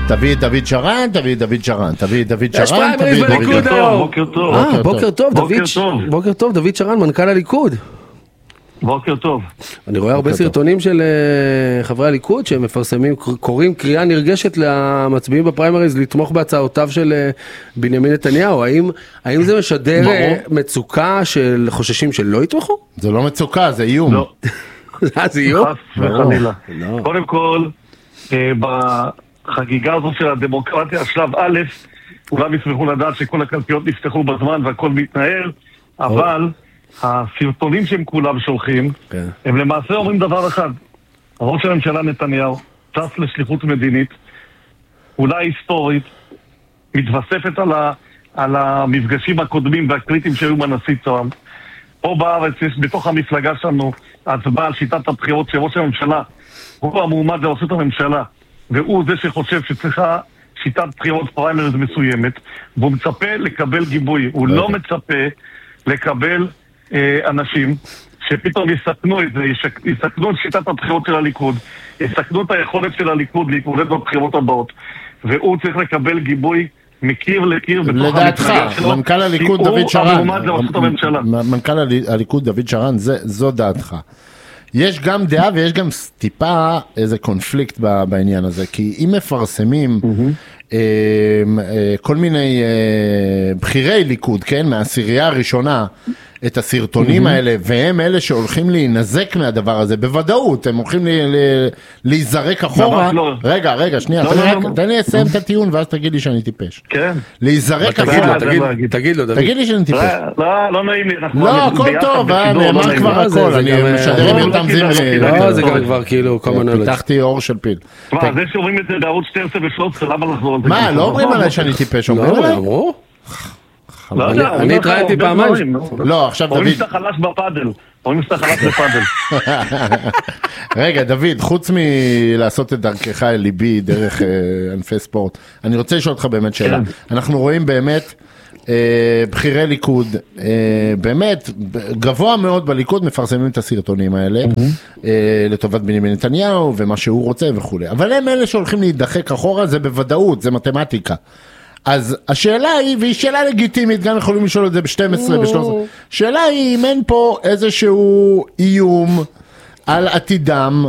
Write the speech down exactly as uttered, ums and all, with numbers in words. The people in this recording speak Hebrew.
תביא את דוד שרן, תביא את דוד שרן, תביא את דוד יש שרן, פריימריז בליכוד היום. בוקר טוב. אה, בוקר טוב, דוד. בוקר טוב. בוקר טוב, דוד שרן, מנכ"ל הליכוד. בוקר טוב. אני רואה הרבה סרטונים של חברי הליכוד שהם מפרסמים, קוראים קריאה נרגשת למצביעים בפריימריז לתמוך בהצעותיו של בנימין נתניהו. האם, האם זה משדר מצוקה של חוששים שלא יתמכו? זה לא מצוקה, זה איום. לא. זה איום? חס וחלילה. קודם כל, בחגיגה הזו של הדמוקרטיה, שלב א', אולי ישמחו לדעת שכל הקלפיות נפתחו בזמן והכל מתנהל, אבל הסרטונים שהם כולם שולחים, הם למעשה אומרים דבר אחד. ראש הממשלה נתניהו טס לשליחות מדינית, אולי היסטורית, מתווספת על, ה, על המפגשים הקודמים והקריטיים שהיו עם הנשיא טראמפ. פה בארץ יש בתוך המפלגה שלנו הצבעה על שיטת הבחירות שראש הממשלה הוא המועמד לראשות הממשלה, והוא זה שחושב שצריכה שיטת בחירות פריימריז מסוימת, והוא מצפה לקבל גיבוי. הוא לא מצפה לקבל אה, אנשים שפתאום יסכנו את זה, יסכנו את שיטת הבחירות של הליכוד, יסכנו את היכולת של הליכוד להתמודד בבחירות הבאות, והוא צריך לקבל גיבוי מקיר לקיר בתוך המפלגה שלו. מנכ"ל הליכוד דוד שרן, הוא המועמד לראשות הממשלה. מנכ"ל הליכוד דוד שרן, זו דעתך. יש גם דעה ויש גם טיפה איזה קונפליקט בעניין הזה, כי אם מפרסמים כל מיני בחירי ליכוד, כן, מהעשירייה הראשונה, את הסרטונים האלה, והם אלה שהולכים להינזק מהדבר הזה, בוודאות, הם הולכים להיזרק אחורה. רגע, רגע, שנייה, תן לי לסיים את הטיעון, ואז תגיד לי שאני טיפש. כן. להיזרק אחורה. תגיד לו, תגיד לי שאני טיפש. לא, לא נעים לי. לא, הכל טוב, נאמר כבר הכל, אני משדר עם יותם זמרי. לא, זה גם כבר כאילו, פיתחתי אור של פיל. מה, זה שאומרים את זה בערוץ שתים עשרה ושלוש עשרה, למה לחזור על זה? מה, לא אומרים עליי שאני טיפש, אומרים עליי? אני התראיינתי פעמיים. לא, עכשיו דוד. אומרים שאתה חלש בפאדל. אומרים שאתה חלש בפאדל. רגע, דוד, חוץ מלעשות את דרכך אל ליבי דרך ענפי ספורט, אני רוצה לשאול אותך באמת שאלה. אנחנו רואים באמת בחירי ליכוד, באמת גבוה מאוד בליכוד מפרסמים את הסרטונים האלה, לטובת בנימין נתניהו ומה שהוא רוצה וכו'. אבל הם אלה שהולכים להידחק אחורה, זה בוודאות, זה מתמטיקה. אז השאלה היא, והיא שאלה לגיטימית, גם יכולים לשאול את זה ב-שתים עשרה, ב-שלוש עשרה, שאלה היא אם אין פה איזשהו איום על עתידם